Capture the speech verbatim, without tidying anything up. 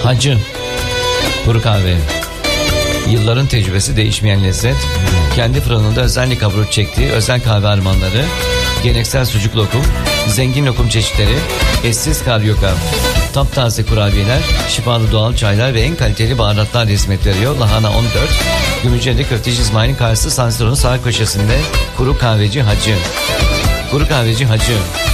Hacı kuru kahve. Yılların tecrübesi, değişmeyen lezzet. Kendi fırınında özenle kavurup çektiği özel kahve armağanları, geleneksel sucuk lokum, zengin lokum çeşitleri, eşsiz karyoka, taptaze kurabiyeler, şifalı doğal çaylar ve en kaliteli baharatlar hizmet veriyor. Lahana on dört, Gümüşhane Köfteci İsmail'in karşısı San Siro'nun sağ köşesinde Kuru Kahveci Hacı. Kuru Kahveci Hacı.